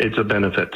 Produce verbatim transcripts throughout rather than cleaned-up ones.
it's a benefit.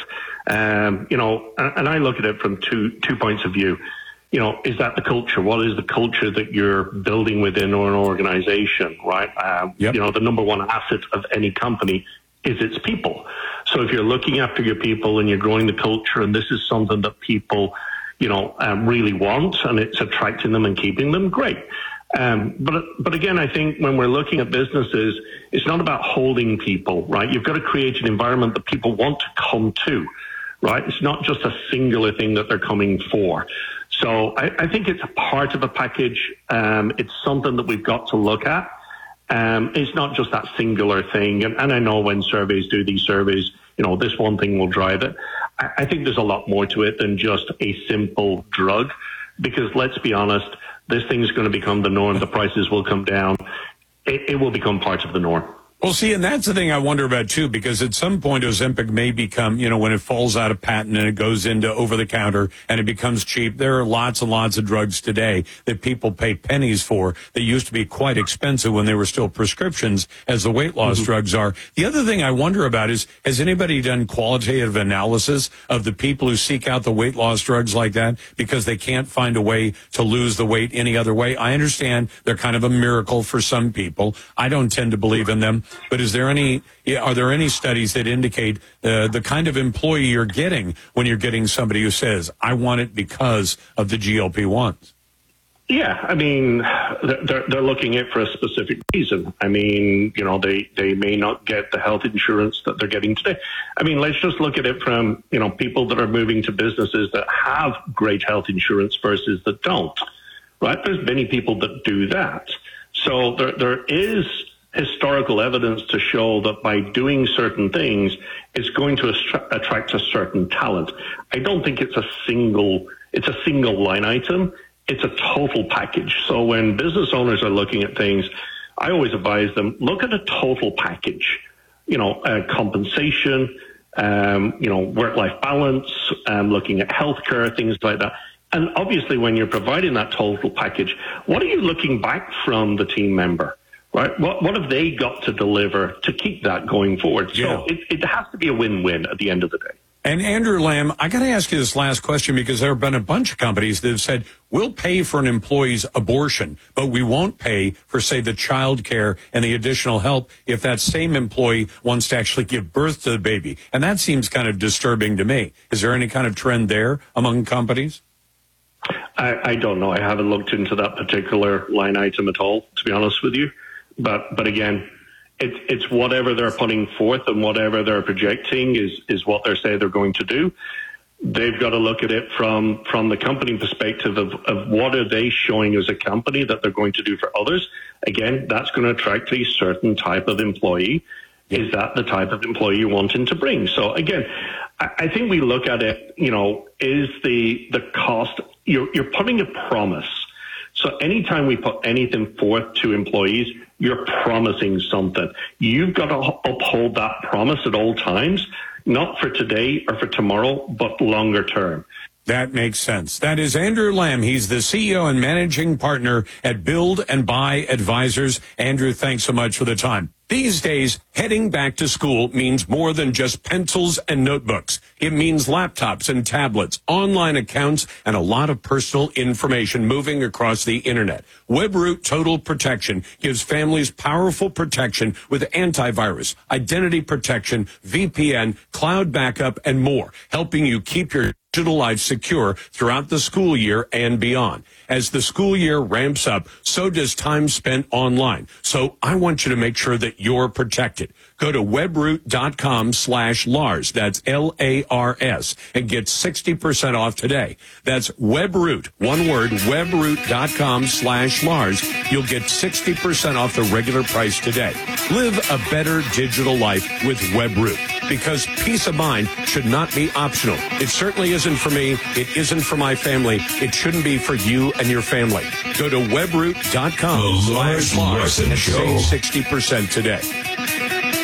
Um, you know, and, and I look at it from two two points of view. You know, is that the culture? What is the culture that you're building within an organization, right? Um, yep. You know, the number one asset of any company is its people. So if you're looking after your people and you're growing the culture, and this is something that people, you know, um, really want, and it's attracting them and keeping them, great. Um, but but again, I think when we're looking at businesses, it's not about holding people, right? You've got to create an environment that people want to come to, right? It's not just a singular thing that they're coming for. So I, I think it's a part of a package. Um, it's something that we've got to look at. Um, it's not just that singular thing. And, and I know when surveys do these surveys, you know, this one thing will drive it. I, I think there's a lot more to it than just a simple drug, because let's be honest, this thing is going to become the norm. The prices will come down. It, it will become part of the norm. Well, see, and that's the thing I wonder about, too, because at some point Ozempic may become, you know, when it falls out of patent and it goes into over-the-counter and it becomes cheap, there are lots and lots of drugs today that people pay pennies for that used to be quite expensive when they were still prescriptions, as the weight loss mm-hmm. drugs are. The other thing I wonder about is, has anybody done qualitative analysis of the people who seek out the weight loss drugs like that because they can't find a way to lose the weight any other way? I understand they're kind of a miracle for some people. I don't tend to believe in them. But is there any, are there any studies that indicate uh, the kind of employee you're getting when you're getting somebody who says, I want it because of the G L P ones? Yeah, I mean, they're, they're looking at it for a specific reason. I mean, you know, they, they may not get the health insurance that they're getting today. I mean, let's just look at it from, you know, people that are moving to businesses that have great health insurance versus that don't, right? There's many people that do that. So there there is historical evidence to show that by doing certain things, it's going to attract a certain talent. I don't think it's a single, it's a single line item. It's a total package. So when business owners are looking at things, I always advise them, look at a total package, you know, uh, compensation, um, you know, work-life balance, um, looking at healthcare, things like that. And obviously when you're providing that total package, what are you looking back from the team member? Right? What what have they got to deliver to keep that going forward? So yeah. it, it has to be a win-win at the end of the day. And Andrew Lamb, I got to ask you this last question, because there have been a bunch of companies that have said, we'll pay for an employee's abortion, but we won't pay for, say, the child care and the additional help if that same employee wants to actually give birth to the baby. And that seems kind of disturbing to me. Is there any kind of trend there among companies? I, I don't know. I haven't looked into that particular line item at all, to be honest with you. But but again, it's it's whatever they're putting forth and whatever they're projecting is is what they say they're going to do. They've got to look at it from from the company perspective of, of what are they showing as a company that they're going to do for others. Again, that's going to attract a certain type of employee. Is that the type of employee you're wanting to bring? So again, I, I think we look at it, you know, is the the cost, you're you're putting a promise. So anytime we put anything forth to employees, you're promising something. You've got to uphold that promise at all times, not for today or for tomorrow, but longer term. That makes sense. That is Andrew Lamb. He's the C E O and managing partner at Build and Buy Advisors. Andrew, thanks so much for the time. These days, heading back to school means more than just pencils and notebooks. It means laptops and tablets, online accounts, and a lot of personal information moving across the internet. WebRoot Total Protection gives families powerful protection with antivirus, identity protection, V P N, cloud backup, and more, helping you keep your digital life secure throughout the school year and beyond. As the school year ramps up, so does time spent online. So I want you to make sure that you're protected. Go to webroot.com slash Lars. That's L A R S, and get sixty percent off today. That's WebRoot, one word, webroot.com slash Lars. You'll get sixty percent off the regular price today. Live a better digital life with WebRoot, because peace of mind should not be optional. It certainly isn't for me. It isn't for my family. It shouldn't be for you and your family. Go to webroot.com slash Lars and save sixty percent today.